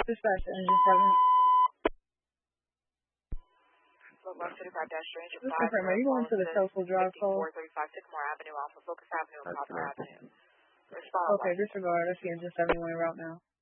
Dispatch to engine 7. Just confirm, are you going to the Coastal Drive call? 435 Sycamore Avenue, off of Focus Avenue and Copper Avenue. Okay, disregard. I see engine 71 route now.